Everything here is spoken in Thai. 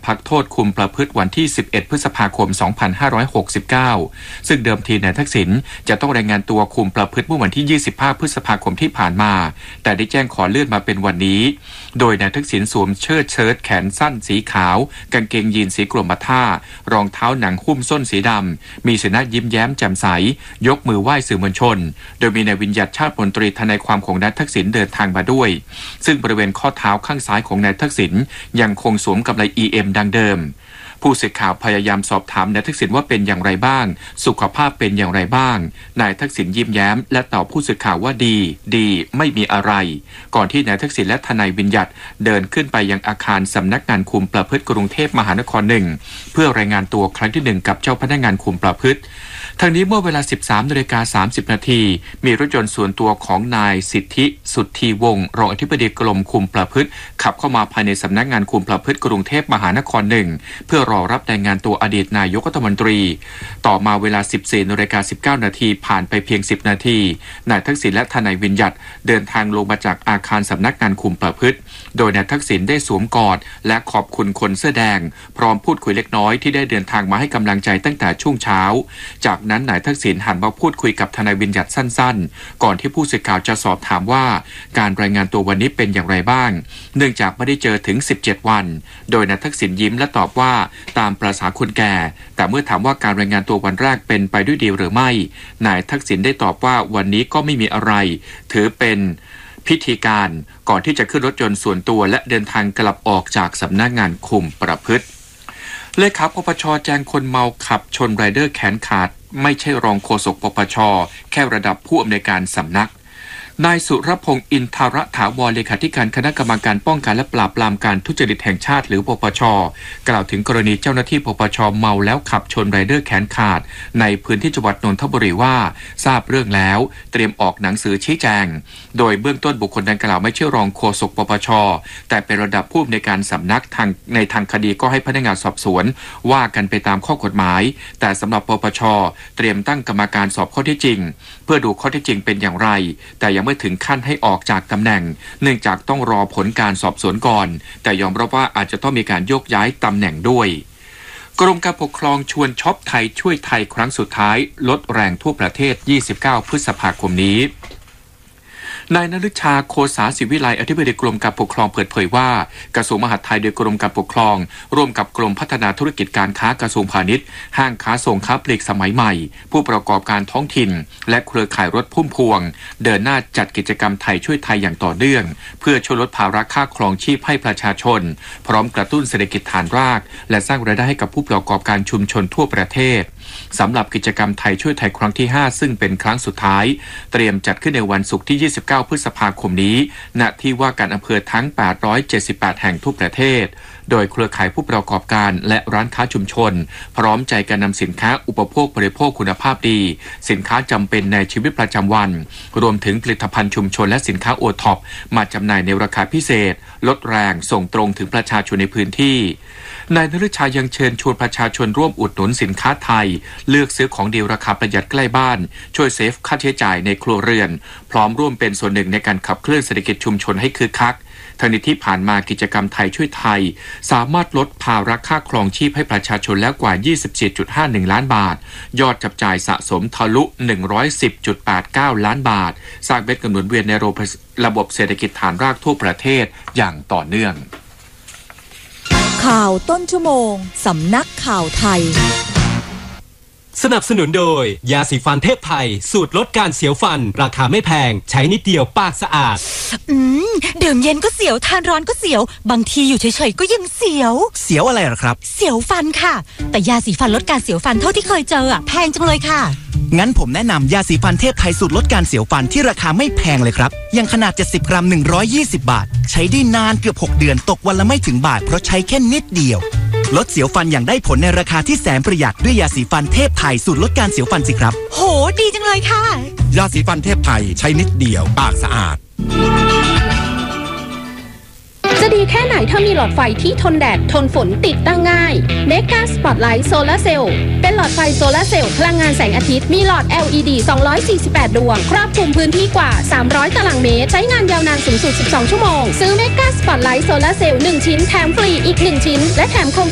พักโทษคุมประพฤติวันที่11พฤษภาคม2569ซึ่งเดิมทีนายทักษิณจะต้องรายงานตัวคุมประพฤติเมื่อวันที่25พฤษภาคมที่ผ่านมาแต่ได้แจ้งขอเลื่อนมาเป็นวันนี้โดยนายทักษิณสวมเชิ้ตแขนสั้นสีขาวกางเกงยีนสีกรมท่ารองเท้าหนังหุ้มส้นสีดำมีสีหน้ายิ้มแย้มแจ่มใสยกมือไหว้สื่อมวลชนโดยมีนายวิญญัติชาติมนตรีทนายความของนายทักษิณเดินทางมาด้วยซึ่งบริเวณข้อเท้าข้างซ้ายของนายทักษิณยังคงสวมกำไล EM ดังเดิมผู้สื่อข่าวพยายามสอบถามนายทักษิณว่าเป็นอย่างไรบ้างสุขภาพเป็นอย่างไรบ้างนายทักษิณยิ้มแย้มและตอบผู้สื่อข่าวว่าดีไม่มีอะไรก่อนที่นายทักษิณและทนายวิญญัติเดินขึ้นไปยังอาคารสำนักงานคุมประพฤติกรุงเทพมหานคร1เพื่อรายงานตัวครั้งที่1กับเจ้าพนักงานคุมประพฤติทางนี้เมื่อเวลา 13:30 น.มีรถยนต์ส่วนตัวของนายสิทธิสุทธีวงศ์รองอธิบดีกรมคุมประพฤติขับเข้ามาภายในสำนักงานคุมประพฤติกรุงเทพมหานคร1เพื่อรอรับรายงานตัวอดีตนายกรัฐมนตรีต่อมาเวลา 14:19 น.ผ่านไปเพียง10นาทีนายทักษิณและทนายวิญญัติเดินทางลงมาจากอาคารสำนักงานคุมประพฤติโดยนายทักษิณได้สวมกอดและขอบคุณคนเสื้อแดงพร้อมพูดคุยเล็กน้อยที่ได้เดินทางมาให้กำลังใจตั้งแต่ช่วงเช้าจากนั้นนายทักษิณหันมาพูดคุยกับทนายวิญญัติสั้นๆก่อนที่ผู้สื่อข่าวจะสอบถามว่าการรายงานตัววันนี้เป็นอย่างไรบ้างเนื่องจากไม่ได้เจอถึง17วันโดยนายทักษิณยิ้มและตอบว่าตามประสาคนแก่แต่เมื่อถามว่าการรายงานตัววันแรกเป็นไปด้วยดีหรือไม่นายทักษิณได้ตอบว่าวันนี้ก็ไม่มีอะไรถือเป็นพิธีการก่อนที่จะขึ้นรถยนต์ส่วนตัวและเดินทางกลับออกจากสำนักงานคุมประพฤติเลขาปปช.แจ้งคนเมาขับชนไรเดอร์แขนขาดไม่ใช่รองโฆษกปปช.แค่ระดับผู้อำนวยการสำนักนายสุรพงษ์อินทรถาวรเลขาธิการคณะกรรมการป้องกันและปราบปรามการทุจริตแห่งชาติหรือปปช.กล่าวถึงกรณีเจ้าหน้าที่ปปช.เมาแล้วขับชนไรเดอร์แขนขาดในพื้นที่จังหวัดนนทบุรีว่าทราบเรื่องแล้วเตรียมออกหนังสือชี้แจงโดยเบื้องต้นบุคคลดังกล่าวไม่ใช่รองโฆษกปปช.แต่เป็นระดับผู้อำนวยการสำนักในทางคดีก็ให้พนักงานสอบสวนว่ากันไปตามข้อกฎหมายแต่สำหรับปปช.เตรียมตั้งกรรมการสอบข้อเท็จจริงเพื่อดูข้อเท็จจริงเป็นอย่างไรแต่ยังไม่ถึงขั้นให้ออกจากตำแหน่งเนื่องจากต้องรอผลการสอบสวนก่อนแต่ยอมรับว่าอาจจะต้องมีการโยกย้ายตำแหน่งด้วยกรมการปกครองชวนช็อปไทยช่วยไทยครั้งสุดท้ายลดแรงทั่วประเทศ29พฤษภาคมนี้นายณฤชาโคสาศิวิไลอธิบดีกรมการปกครองเปิดเผยว่ากระทรวงมหาดไทยโดยกรมการปกครองร่วมกับกรมพัฒนาธุรกิจการค้ากระทรวงพาณิชย์ห้างค้าส่งค้าปลีกสมัยใหม่ผู้ประกอบการท้องถิ่นและเครือข่ายรถพุ่มพวงเดินหน้าจัดกิจกรรมไทยช่วยไทยอย่างต่อเนื่องเพื่อช่วยลดภาระค่าครองชีพให้ประชาชนพร้อมกระตุ้นเศรษฐกิจฐานรากและสร้างรายได้ให้กับผู้ประกอบการชุมชนทั่วประเทศสำหรับกิจกรรมไทยช่วยไทยครั้งที่5ซึ่งเป็นครั้งสุดท้ายเตรียมจัดขึ้นในวันศุกร์ที่29พฤษภาคมนี้ณที่ว่าการอำเภอทั้ง878แห่งทั่วประเทศโดยเครือข่ายผู้ประกอบการและร้านค้าชุมชนพร้อมใจกันนำสินค้าอุปโภคบริโภคคุณภาพดีสินค้าจำเป็นในชีวิตประจำวันรวมถึงผลิตภัณฑ์ชุมชนและสินค้าโอท็อปมาจำหน่ายในราคาพิเศษลดแรงส่งตรงถึงประชาชนในพื้นที่นายณฤชายังเชิญชวนประชาชนร่วมอุดหนุนสินค้าไทยเลือกซื้อของดีราคาประหยัดใกล้บ้านช่วยเซฟค่าใช้จ่ายในครัวเรือนพร้อมร่วมเป็นส่วนหนึ่งในการขับเคลื่อนเศรษฐกิจชุมชนให้คึกคักทั้งนี้ที่ผ่านมากิจกรรมไทยช่วยไทยสามารถลดภาระค่าครองชีพให้ประชาชนแล้วกว่า 24.51 ล้านบาทยอดจับจ่ายสะสมทะลุ 110.89 ล้านบาทสร้างเม็ดเงินหมุนเวียนในระบบเศรษฐกิจฐานรากทั่วประเทศอย่างต่อเนื่องข่าวต้นชั่วโมงสำนักข่าวไทยสนับสนุนโดยยาสีฟันเทพไทยสูตรลดการเสียวฟันราคาไม่แพงใช้นิดเดียวปากสะอาดดื่มเย็นก็เสียวทานร้อนก็เสียวบางทีอยู่เฉยๆก็ยังเสียวอะไรหรอครับเสียวฟันค่ะแต่ยาสีฟันลดการเสียวฟันเท่าที่เคยเจอแพงจังเลยค่ะงั้นผมแนะนำยาสีฟันเทพไทยสูตรลดการเสียวฟันที่ราคาไม่แพงเลยครับอย่างขนาด70กรัม120บาทใช้ได้นานเกือบ6เดือนตกวันละไม่ถึงบาทเพราะใช้แค่นิดเดียวลดเสียวฟันอย่างได้ผลในราคาที่แสนประหยัดด้วยยาสีฟันเทพไทยสูตรลดการเสียวฟันสิครับโหดีจังเลยค่ะยาสีฟันเทพไทยใช้นิดเดียวปากสะอาดจะดีแค่ไหนถ้ามีหลอดไฟที่ทนแดดทนฝนติดตั้งง่าย Mega Spotlight Solar Cell เป็นหลอดไฟโซลาร์เซลล์พลังงานแสงอาทิตย์มีหลอด LED 248 ดวงครอบคลุมพื้นที่กว่า300ตารางเมตรใช้งานยาวนานสูงสุด12ชั่วโมงซื้อ Mega Spotlight Solar Cell 1ชิ้นแถมฟรีอีก1ชิ้นและแถมโคม